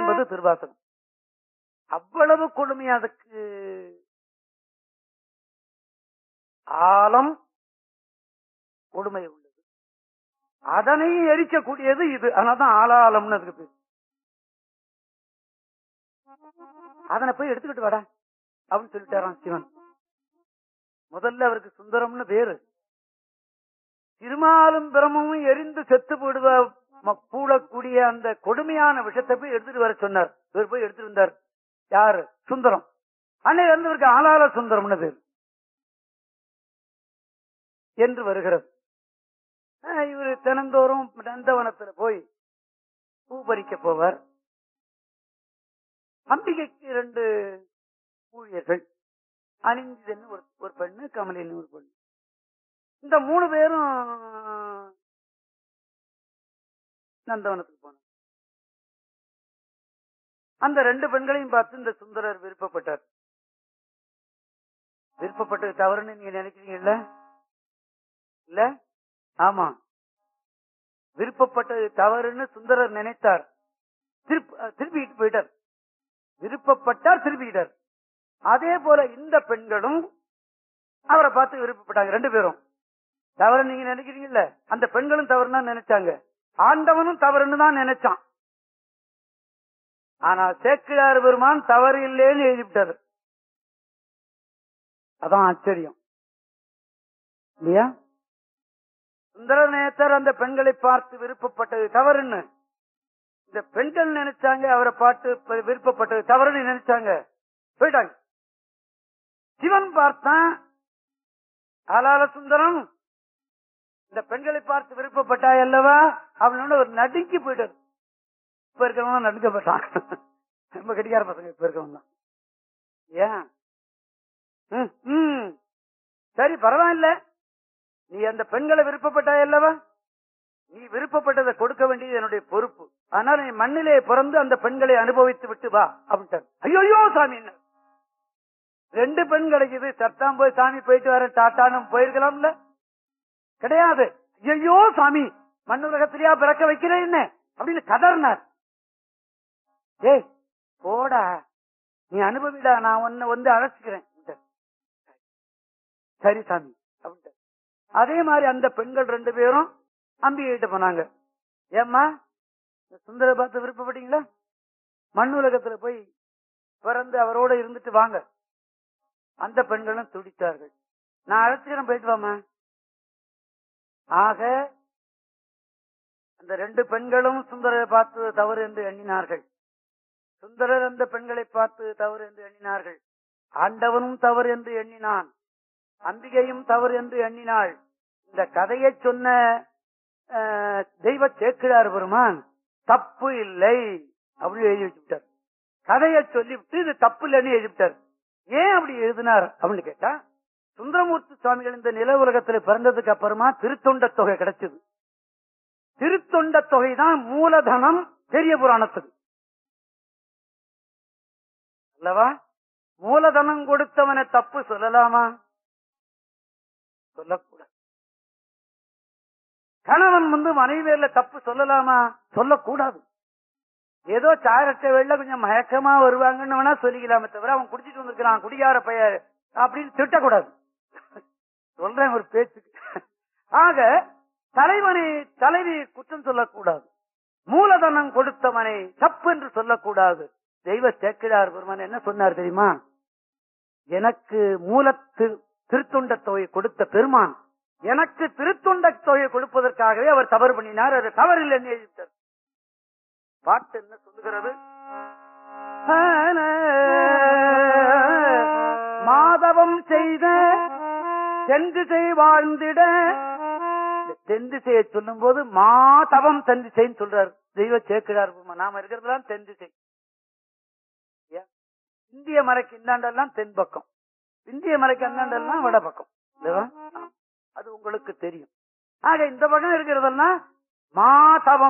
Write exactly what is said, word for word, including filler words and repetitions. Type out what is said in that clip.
என்பது திருவாசகம். அவ்வளவு கொடுமை. அதுக்கு ஆழம் கொடுமை உள்ளது. அதனை எரிக்கக்கூடியது இது. அதனால்தான் ஆளாளம்னு அதுக்கு பேர். அதனை போய் எடுத்துக்கிட்டு வாடா அப்படின்னு சொல்லிட்டாராம் சிவன். முதல்ல அவருக்கு சுந்தரம்னு பேரு. திருமாலும் பிரமும் எரிந்து செத்து போடுவ கூடக்கூடிய அந்த கொடுமையான விஷயத்தை போய் எடுத்துட்டு வர சொன்னார். இவர் போய் எடுத்துட்டு வந்தார். யாரு? சுந்தரம். அன்னைக்கு இருந்தவருக்கு ஆளாள சுந்தரம்னு பேரு என்று வருகிறது. இவர் தினந்தோறும் நந்தவனத்துல போய் பூ பறிக்க போவார். அம்பிகைக்கு இரண்டு ஊழியர்கள், அனிந்திதன்னு ஒரு பெண்ணு, கமலின்னு ஒரு பெண்ணு. இந்த மூணு பேரும் நந்தவனத்துக்கு போனார். அந்த ரெண்டு பெண்களையும் பார்த்து இந்த சுந்தரர் விருப்பப்பட்டார். விருப்பப்பட்டது தவறுன்னு நீங்க நினைக்கிறீங்கல்ல? இல்ல, ஆமா, விருப்பப்பட்டது தவறுன்னு சுந்தரர் நினைத்தார். திருப்பிட்டு போயிட்டார். விருப்பப்பட்டார், திருப்பிட்டார். அதே போல இந்த பெண்களும் அவரை பார்த்து விருப்பப்பட்டாங்க. ரெண்டு பேரும் தவறு நீங்க நினைக்கிறீங்கல்ல, அந்த பெண்களும் தவறுனா நினைச்சாங்க. ஆண்டவனும் தவறுன்னு தான் நினைச்சான். ஆனா சேக்கிழார் பெருமான் தவறு இல்லைன்னு எழுதிவிட்டாரு. அதான் ஆச்சரியம் இல்லையா? சுந்தரநேசர் அந்த பெண்களை பார்த்து விருப்பப்பட்டது தவறுன்னு இந்த பெண்கள் நினைச்சாங்க. அவரை பார்த்து விருப்பப்பட்டது தவறுன்னு நினைச்சாங்க, போயிட்டாங்க. சிவன் பார்த்தான், ஆளாள சுந்தரம் இந்த பெண்களை பார்த்து விருப்பப்பட்டாய் அல்லவா அவனோட ஒரு நடுங்கி போயிட்டார். இப்ப இருக்கிறவங்க நடுக்கப்பட்டான். ரொம்ப கெட்டிக்கார பசங்க இப்ப இருக்கவங்க. ஏன்? சரி, பரவாயில்ல, நீ அந்த பெண்களை விருப்பப்பட்டாய் அல்லவா, நீ விருப்பப்பட்டதை கொடுக்க வேண்டியது என்னுடைய பொறுப்பு. ஆனால் நீ மண்ணிலே பிறந்து அந்த பெண்களை அனுபவித்து விட்டு வா அப்படின்ட்டார். ஐயோ சாமி, ரெண்டு பெண் கிடைக்குது, சத்தாம் போய் சாமி போயிட்டு வர டாட்டான்னு போயிருக்கலாம்ல? கிடையாது. ஐயோ சாமி, மண் உலகத்திலேயா பிறக்க வைக்கிறேன் என்ன அப்படின்னு கதறினார். ஏய் போடா, நீ அனுபவிடா, நான் உன்னை வந்து அழைச்சிக்கிறேன். சரி சாமி அப்படின்ட்டு. அதே மாதிரி அந்த பெண்கள் ரெண்டு பேரும் அம்பிகிட்ட போனாங்க. ஏம்மா, சுந்தர பார்த்து விருப்பப்பட்டீங்களா? மண் உலகத்துல போய் பிறந்து அவரோட இருந்துட்டு வாங்க. அந்த பெண்களும் துடித்தார்கள். நான் அழைச்சிக்கிறேன், போயிட்டு வாமா. ஆக அந்த ரெண்டு பெண்களும் சுந்தரரை பார்த்து தவறு என்று எண்ணினார்கள். சுந்தரர் அந்த பெண்களை பார்த்து தவறு என்று எண்ணினார்கள். ஆண்டவனும் தவறு என்று எண்ணினான். அம்பிகையும் தவறு என்று எண்ணினாள். இந்த கதையை சொன்ன தெய்வ சேக்கிழார் பெருமான் தப்பு இல்லை அப்படின்னு எழுதி வச்சுட்டார். கதையை சொல்லிவிட்டு இது தப்பு இல்லைன்னு எழுதிவிட்டார். ஏன் அப்படி எழுதினார் அப்படின்னு கேட்டா, சுந்தரமூர்த்தி சுவாமிகள் இந்த நில உலகத்தில் பிறந்ததுக்கு அப்புறமா திருத்தொண்ட தொகை கிடைச்சது. திருத்தொண்ட தொகை தான் மூலதனம் பெரிய புராணத்துக்கு அல்லவா? மூலதனம் கொடுத்தவனை தப்பு சொல்லலாமா? சொல்லக்கூடாது. கணவன் வந்து மனைவியில தப்பு சொல்லலாமா? சொல்லக்கூடாது. ஏதோ சாரட்ட வேலை கொஞ்சம் மயக்கமா வருவாங்கன்னு வேணா சொல்லிக்கலாமே தவிர அவன் குடிச்சிட்டு வந்திருக்கிறான் குடியார பையன் அப்படின்னு திட்டக்கூடாது. சொல்றேன் ஒரு பேச்சுக்கு. ஆக தலைவனை தலைவி குற்றம் சொல்லக்கூடாது. மூலதனம் கொடுத்தவனை தப்பு என்று சொல்லக்கூடாது. தெய்வ சேக்கிழார் பெருமான் என்ன சொன்னார் தெரியுமா? எனக்கு மூலத்து திருத்தொண்ட தொகை கொடுத்த பெருமான் எனக்கு திருத்தொண்ட தொகை கொடுப்பதற்காகவே அவர் தவறு பண்ணினார். அது தவறு இல்லைன்னு எழுதிட்டார். பாட்டு என்ன சொல்லுகிறது? மாதவம் செய்த தென்திசை வாழ்ந்திட. தென்திசையை சொல்லும் போது மாதவம் தென்திசைன்னு சொல்றாரு தெய்வ சேக்கிழார் பெருமான். நாம இருக்கிறதுலாம் தென்திசை. இந்திய மலைக்கு இந்தாண்டெல்லாம் தென் பக்கம், இந்திய மலைக்கு அந்தாண்டெல்லாம் வட பக்கம். அது உங்களுக்கு தெரியும். ஆக இந்த பக்கம் இருக்கிறதெல்லாம் மாதவம்